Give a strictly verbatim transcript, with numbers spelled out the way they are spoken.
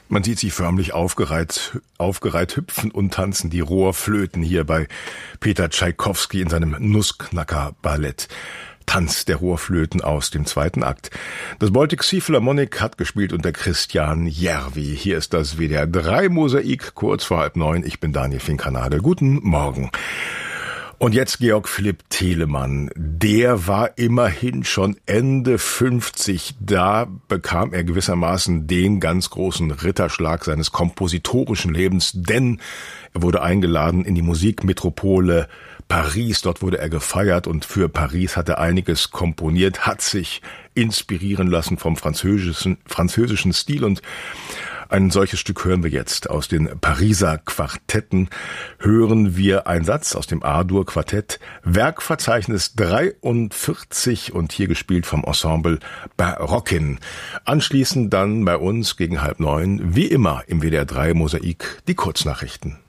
Man sieht sie förmlich aufgereiht, aufgereiht hüpfen und tanzen, die Rohrflöten hier bei Peter Tschaikowski in seinem Nussknacker-Ballett. Tanz der Rohrflöten aus dem zweiten Akt. Das Baltic Sea Philharmonic hat gespielt unter Christian Järvi. Hier ist das W D R drei Mosaik, kurz vor halb neun. Ich bin Daniel Finkernagel. Guten Morgen. Und jetzt Georg Philipp Telemann. Der war immerhin schon Ende fünfzig. Da bekam er gewissermaßen den ganz großen Ritterschlag seines kompositorischen Lebens, denn er wurde eingeladen in die Musikmetropole Paris. Dort wurde er gefeiert und für Paris hat er einiges komponiert, hat sich inspirieren lassen vom französischen, französischen Stil, und ein solches Stück hören wir jetzt. Aus den Pariser Quartetten hören wir einen Satz aus dem A-Dur-Quartett, Werkverzeichnis dreiundvierzig, und hier gespielt vom Ensemble Barockin. Anschließend dann bei uns gegen halb neun, wie immer im W D R drei Mosaik, die Kurznachrichten.